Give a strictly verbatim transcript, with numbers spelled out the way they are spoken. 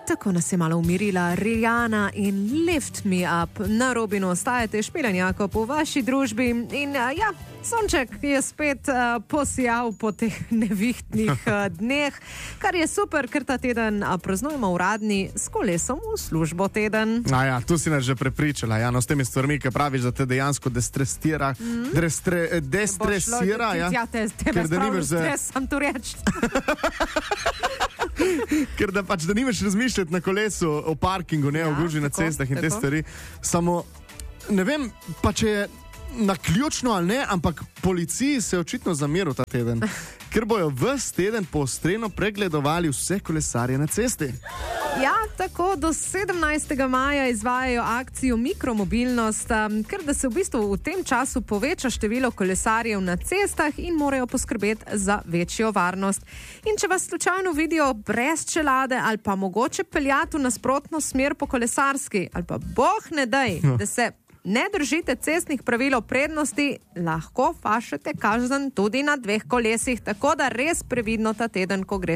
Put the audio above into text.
Tako nas je malo umirila Rihanna in Lift Me Up. Na Robinu ostajate Špelen Jakob v vaši družbi in uh, ja, sonček je spet uh, posijal po teh nevihtnih uh, dneh, kar je super, ker ta teden uh, praznujemo uradni s kolesom v službo teden. A ja, tu si nas že prepričala, ja, no, s temi stvarmi, ki praviš, da te dejansko destresira, mm. destre, destresira, ja. Ja, te, tebe spravljaš stres, sam to reči. Ker da pač, da nimaš razmišljati na kolesu o parkingu, ne, ja, o gužvi na cestah in tako. Te stvari. Samo, ne vem, pa če je naključno ali ne, ampak policiji se je očitno zameril ta teden, ker bojo ves teden poostreno pregledovali vse kolesarje na cesti. Ja, tako do sedemnajstega maja izvajajo akcijo Mikromobilnost, ker da se v bistvu v tem času poveča število kolesarjev na cestah in morajo poskrbeti za večjo varnost. In če vas slučajno vidijo brez čelade ali pa mogoče peljati v nasprotno smer po kolesarski, ali pa boh ne daj, no. da se ne držite cestnih pravil o prednosti, lahko fašete kazen tudi na dveh kolesih, tako da res previdno ta teden, ko gre